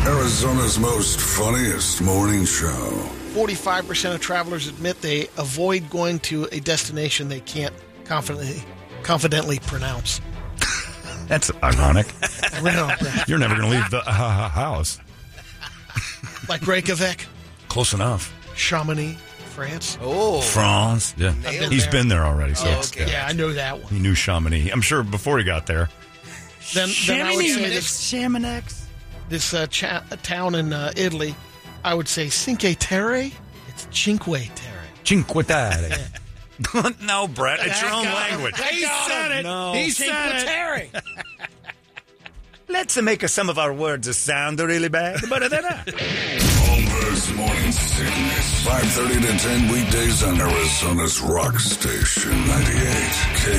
Arizona's most funniest morning show. 45% of travelers admit they avoid going to a destination they can't confidently pronounce. That's ironic. You're never going to leave the house. Like Reykjavik. Close enough. Chamonix, France. Oh. France. Yeah. He's been there already. So okay. Yeah, I know that one. He knew Chamonix. I'm sure before he got there. Then I would say Chamonix. this town in Italy, I would say Cinque Terre. It's Cinque Terre. Cinque Terre. No, Brett. It's your own language. He said it. No. He said it. Terre. Let's make some of our words sound really bad. Holmberg's Morning Sickness. 5:30 to 10 weekdays on Arizona's rock station. 98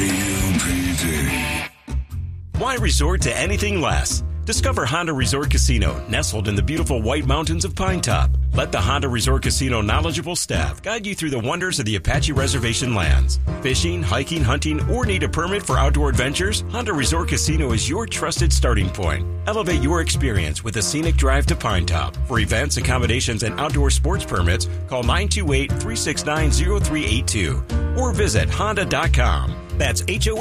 KUPD. Why resort to anything less? Discover Honda Resort Casino, nestled in the beautiful White Mountains of Pine Top. Let the Honda Resort Casino knowledgeable staff guide you through the wonders of the Apache Reservation lands. Fishing, hiking, hunting, or need a permit for outdoor adventures? Honda Resort Casino is your trusted starting point. Elevate your experience with a scenic drive to Pine Top. For events, accommodations, and outdoor sports permits, call 928-369-0382 or visit honda.com. That's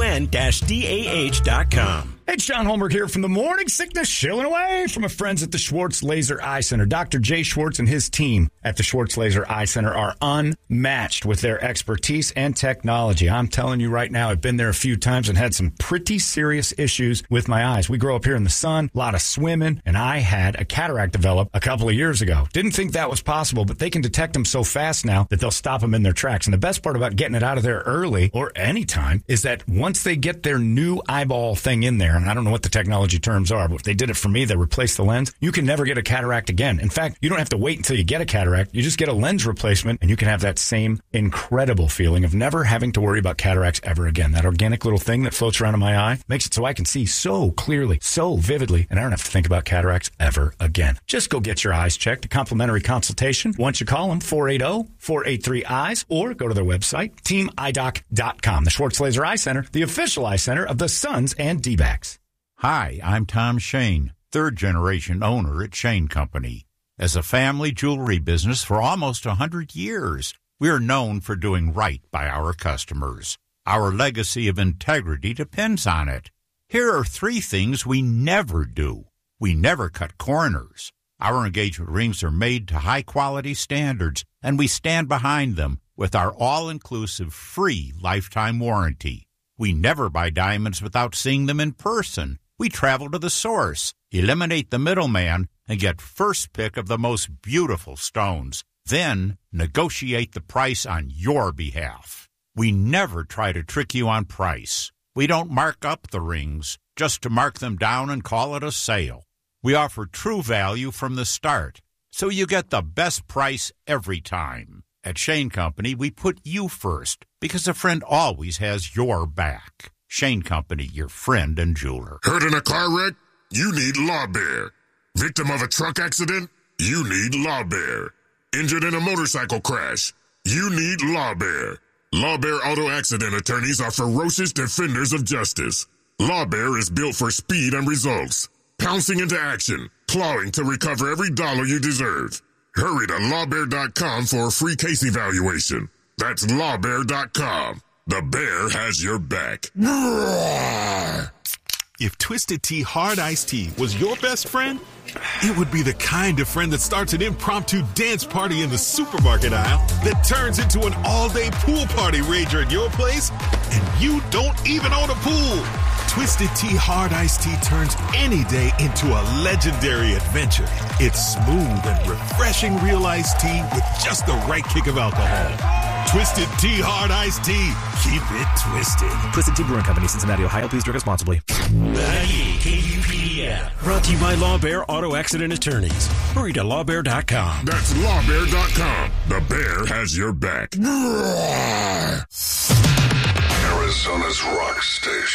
HON-DAH.com. Hey, it's John Holmberg here from the Morning Sickness, chilling away from my friends at the Schwartz Laser Eye Center. Dr. Jay Schwartz and his team at the Schwartz Laser Eye Center are unmatched with their expertise and technology. I'm telling you right now, I've been there a few times and had some pretty serious issues with my eyes. We grow up here in the sun, a lot of swimming, and I had a cataract develop a couple of years ago. Didn't think that was possible, but they can detect them so fast now that they'll stop them in their tracks. And the best part about getting it out of there early or anytime is that once they get their new eyeball thing in there, and I don't know what the technology terms are, but if they did it for me, they replaced the lens, you can never get a cataract again. In fact, you don't have to wait until you get a cataract. You just get a lens replacement, and you can have that same incredible feeling of never having to worry about cataracts ever again. That organic little thing that floats around in my eye makes it so I can see so clearly, so vividly, and I don't have to think about cataracts ever again. Just go get your eyes checked. A complimentary consultation. Once you call them, 480-483-EYES, or go to their website, teamidoc.com. The Schwartz Laser Eye Center, the official eye center of the Suns and D-backs. Hi, I'm Tom Shane, third-generation owner at Shane Company. As a family jewelry business for almost 100 years, we are known for doing right by our customers. Our legacy of integrity depends on it. Here are 3 things we never do. We never cut corners. Our engagement rings are made to high-quality standards, and we stand behind them with our all-inclusive free lifetime warranty. We never buy diamonds without seeing them in person. We travel to the source, eliminate the middleman, and get first pick of the most beautiful stones. Then negotiate the price on your behalf. We never try to trick you on price. We don't mark up the rings just to mark them down and call it a sale. We offer true value from the start, so you get the best price every time. At Shane Company, we put you first because a friend always has your back. Shane Company, your friend and jeweler. Hurt in a car wreck? You need Law Bear. Victim of a truck accident? You need Law Bear. Injured in a motorcycle crash? You need Law Bear. Law Bear Auto Accident attorneys are ferocious defenders of justice. Law Bear is built for speed and results. Pouncing into action, clawing to recover every dollar you deserve. Hurry to lawbear.com for a free case evaluation. That's lawbear.com. The bear has your back. If Twisted Tea Hard Iced Tea was your best friend, it would be the kind of friend that starts an impromptu dance party in the supermarket aisle that turns into an all-day pool party rager at your place, and you don't even own a pool. Twisted Tea Hard Iced Tea turns any day into a legendary adventure. It's smooth and refreshing real iced tea with just the right kick of alcohol. Twisted Tea Hard Iced Tea. Keep it twisted. Twisted Tea Brewing Company, Cincinnati, Ohio. Please drink responsibly. KUPD app. Brought to you by Law Bear Auto Accident Attorneys. Hurry to lawbear.com. That's lawbear.com. The bear has your back. Arizona's rock station.